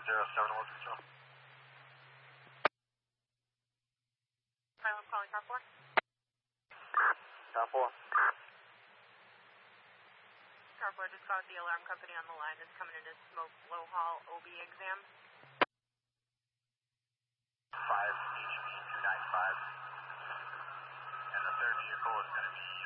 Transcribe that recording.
07 West Control. I'm calling car 4. Car 4. Car 4 just called the alarm company on the line that's coming in to smoke low haul OB exam. 5 HB 295. And the third vehicle is going to be